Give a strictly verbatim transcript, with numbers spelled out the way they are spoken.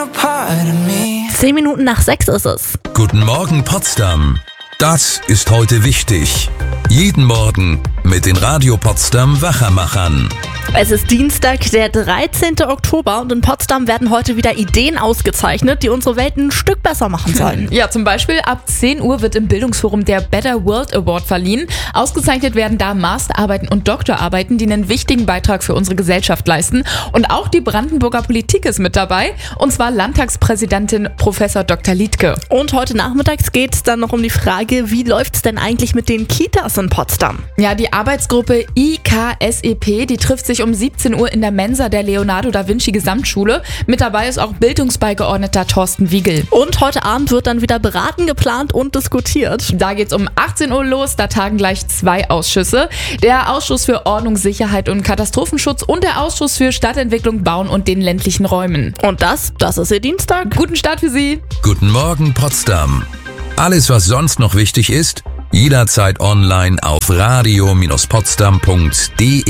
Zehn Minuten nach sechs ist es. Guten Morgen Potsdam. Das ist heute wichtig. Jeden Morgen mit den Radio Potsdam Wachermachern. Es ist Dienstag, der dreizehnten Oktober und in Potsdam werden heute wieder Ideen ausgezeichnet, die unsere Welt ein Stück besser machen sollen. Ja, zum Beispiel ab zehn Uhr wird im Bildungsforum der Better World Award verliehen. Ausgezeichnet werden da Masterarbeiten und Doktorarbeiten, die einen wichtigen Beitrag für unsere Gesellschaft leisten. Und auch die Brandenburger Politik ist mit dabei, und zwar Landtagspräsidentin Professor Doktor Liedtke. Und heute nachmittags geht es dann noch um die Frage, wie läuft es denn eigentlich mit den Kitas in Potsdam? Ja, die Arbeitsgruppe I K S E P, die trifft sich um siebzehn Uhr in der Mensa der Leonardo da Vinci Gesamtschule. Mit dabei ist auch Bildungsbeigeordneter Thorsten Wiegel. Und heute Abend wird dann wieder beraten, geplant und diskutiert. Da geht's um achtzehn Uhr los, da tagen gleich zwei Ausschüsse. Der Ausschuss für Ordnung, Sicherheit und Katastrophenschutz und der Ausschuss für Stadtentwicklung, Bauen und den ländlichen Räumen. Und das, das ist Ihr Dienstag. Guten Start für Sie. Guten Morgen Potsdam. Alles, was sonst noch wichtig ist, jederzeit online auf radio Bindestrich potsdam punkt de.